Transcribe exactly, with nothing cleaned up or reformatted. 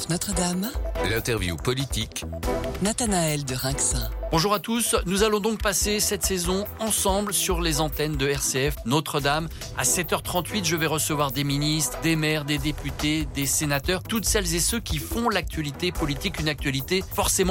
France Notre-Dame. L'interview politique. Nathanaël de Rinxin. Bonjour à tous, nous allons donc passer cette saison ensemble sur les antennes de R C F Notre-Dame. À sept heures trente-huit, je vais recevoir des ministres, des maires, des députés, des sénateurs, toutes celles et ceux qui font l'actualité politique, une actualité forcément